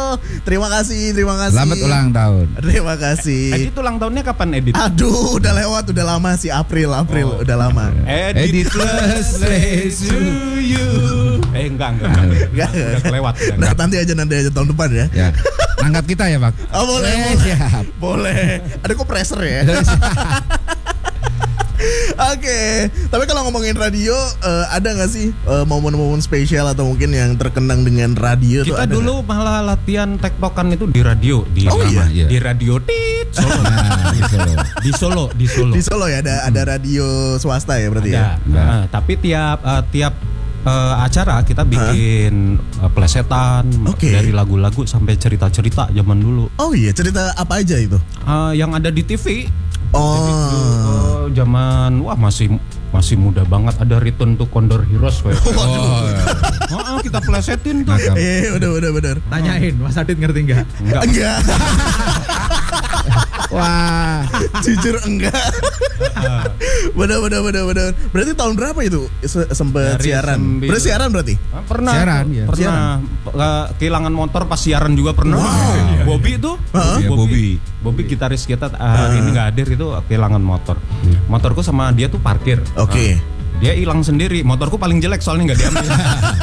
Terima kasih. Selamat ulang tahun. Terima kasih. Edit ulang tahunnya kapan Edit? Aduh, udah lewat, udah lama sih April, udah lama. Edit Let's to you. Enggak kelewat. Nah, nanti aja tahun depan ya. Ya. Angkat kita ya, Pak. Oh, boleh. Siap. Boleh. Ada kompresor ya. Oke, tapi kalau ngomongin radio, ada nggak sih momen-momen spesial atau mungkin yang terkenang dengan radio? Kita tuh dulu malah latihan tektokan itu di radio, di radio Solo. Nah, di Solo. Di Solo ya, ada radio swasta ya berarti ya. Tapi tiap acara kita bikin plesetan dari lagu-lagu sampai cerita-cerita zaman dulu. Oh iya, cerita apa aja itu? Yang ada di TV. Oh, zaman masih muda banget, ada Return to Condor Heroes kayak. Kita plesetin tuh. Udah bener. Tanyain, Mas Adit ngerti nggak? Enggak. Wah, jujur enggak. Bener. Berarti tahun berapa itu sempet siaran? Berarti siaran berarti? Pernah. Siaran, ya. Pernah. Kehilangan motor pas siaran juga pernah. Wow. Bobby tuh. Bobby gitaris kita ini nggak hadir itu kehilangan motor. Motorku sama dia tuh parkir. Oke. Dia hilang sendiri. Motorku paling jelek soalnya nggak diambil.